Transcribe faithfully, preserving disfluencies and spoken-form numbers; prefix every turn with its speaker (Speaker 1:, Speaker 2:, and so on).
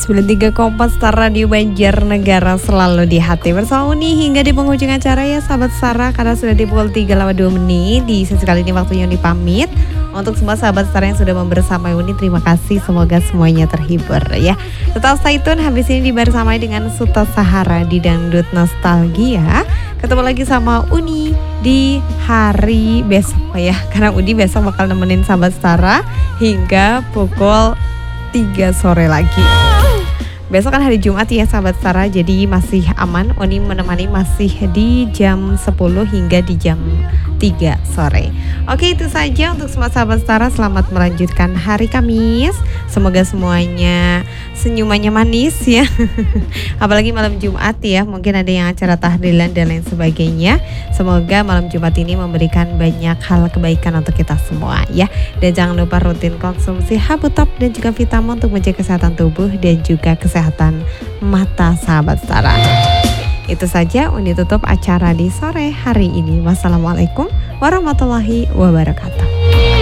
Speaker 1: sembilan puluh tiga koma empat Star Radio Banjarnegara selalu di hati bersama Uni hingga di penghujung acara ya sahabat Star, karena sudah di pukul tiga lewat dua menit. Di sesi kali ini waktunya Uni pamit. Untuk semua sahabat Star yang sudah membersamai Uni, terima kasih, semoga semuanya terhibur ya. Tetap stay tune, habis ini dibersamai dengan Suta Sahara di Dangdut Nostalgia. Ketemu lagi sama Uni di hari besok ya, karena Uni besok bakal nemenin sahabat Star hingga pukul tiga sore lagi. Besok kan hari Jumat ya sahabat Star, jadi masih aman. Uni menemani masih di jam sepuluh hingga di jam tiga sore. Oke, itu saja untuk semua sahabat Star. Selamat melanjutkan hari Kamis. Semoga semuanya senyumannya manis ya. Apalagi malam Jumat ya, mungkin ada yang acara tahlilan dan lain sebagainya. Semoga malam Jumat ini memberikan banyak hal kebaikan untuk kita semua ya. Dan jangan lupa rutin konsumsi Habutop dan juga vitamin untuk menjaga kesehatan tubuh dan juga kesehatan mata sahabat Star. Itu saja Uni tutup acara di sore hari ini. Wassalamualaikum warahmatullahi wabarakatuh.